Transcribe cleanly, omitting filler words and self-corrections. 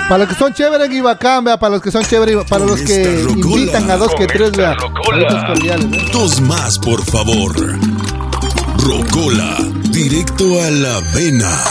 Para los que son chéveres y bacán, vea, para los que son chéveres, para los que invitan a 2 que 3, vea. Saludos cordiales, ¿eh? 2 más, por favor. Rocola, directo a la vena.